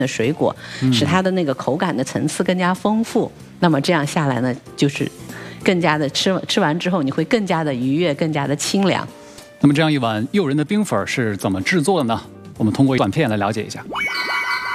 的水果，使它的那个口感的层次更加丰富。那么这样下来呢，就是更加的吃完之后，你会更加的愉悦，更加的清凉。 那么这样一碗诱人的冰粉是怎么制作的呢？我们通过短片来了解一下。